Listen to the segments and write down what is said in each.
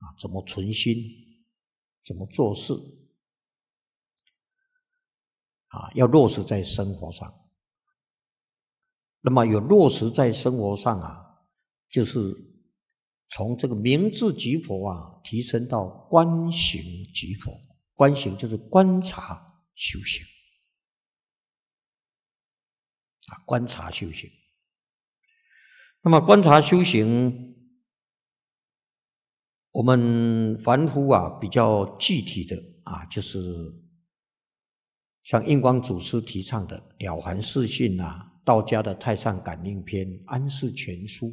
怎么存心，怎么做事要落实在生活上。那么有落实在生活上就是从这个明智即佛提升到观行即佛。观行就是观察修行观察修行。那么观察修行，我们凡夫比较具体的就是像印光祖师提倡的《了凡四训》道家的《太上感应篇》《安世全书》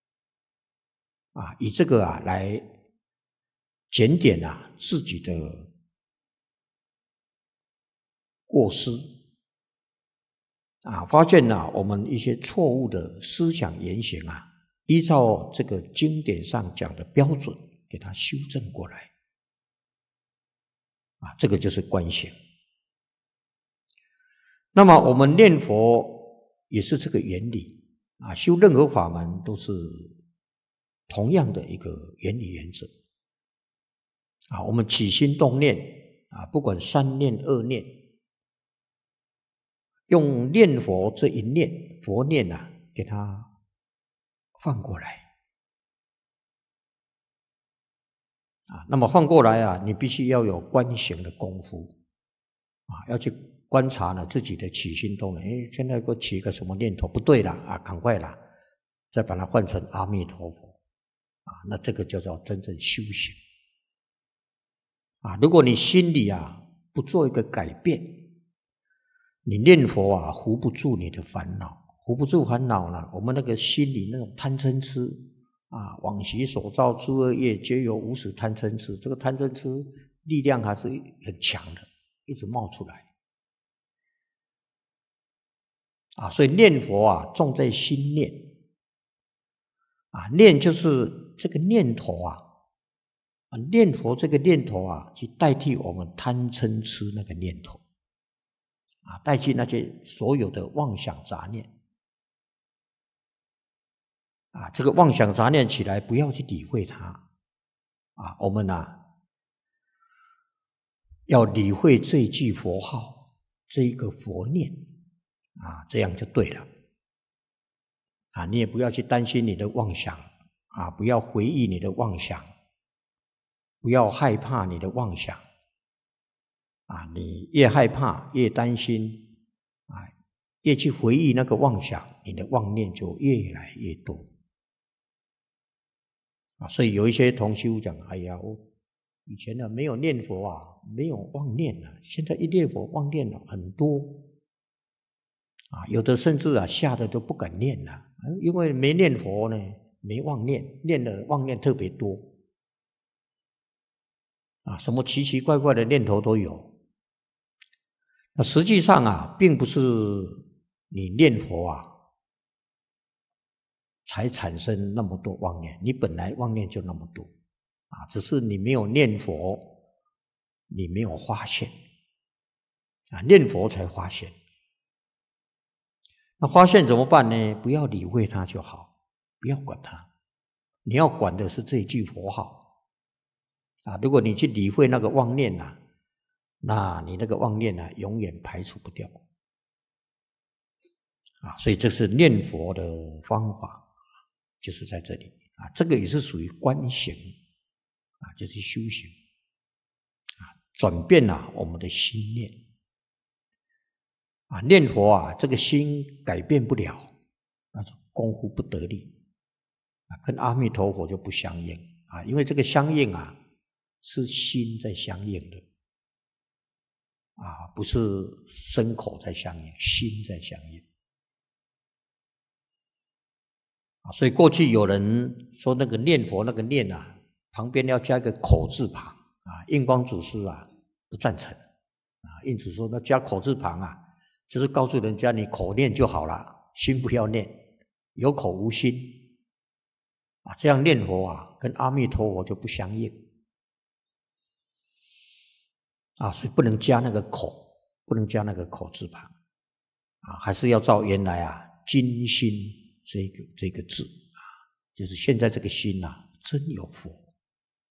以这个来检点自己的过失发现我们一些错误的思想言行依照这个经典上讲的标准给它修正过来这个就是观行。那么我们念佛也是这个原理修任何法门都是同样的一个原理原则我们起心动念不管三念二念，用念佛这一念佛念给它放过来那么放过来你必须要有观行的功夫要去观察自己的起心动念。现在给我起一个什么念头不对了赶快啦，再把它换成阿弥陀佛那这个叫做真正修行如果你心里不做一个改变，你念佛扶不住你的烦恼，扶不住烦恼呢，我们那个心里那种贪嗔痴往昔所造诸恶业皆由无始贪嗔痴，这个贪嗔痴力量还是很强的，一直冒出来所以念佛重在心念念就是这个念头念佛这个念头去代替我们贪嗔痴那个念头代替那些所有的妄想杂念这个妄想杂念起来不要去理会它我们要理会这一句佛号，这一个佛念这样就对了你也不要去担心你的妄想不要回忆你的妄想，不要害怕你的妄想你越害怕越担心越去回忆那个妄想，你的妄念就越来越多所以有一些同修讲哎呀我以前没有念佛没有妄念现在一念佛妄念很多有的甚至吓得都不敢念了因为没念佛呢，没妄念，念了妄念特别多什么奇奇怪怪的念头都有。那实际上并不是你念佛才产生那么多妄念，你本来妄念就那么多只是你没有念佛，你没有发现念佛才发现。那发现怎么办呢？不要理会它就好，不要管它，你要管的是这一句佛号如果你去理会那个妄念那你那个妄念永远排除不掉所以这是念佛的方法，就是在这里这个也是属于观行就是修行转变我们的心念念佛这个心改变不了，那种功夫不得力跟阿弥陀佛就不相应因为这个相应是心在相应的不是身口在相应，心在相应所以过去有人说那个念佛那个念旁边要加一个口字旁印光祖师不赞成印祖说那加口字旁就是告诉人家你口念就好了，心不要念，有口无心这样念佛跟阿弥陀佛就不相应所以不能加那个口，不能加那个口字旁还是要照原来金心这个字就是现在这个心真有佛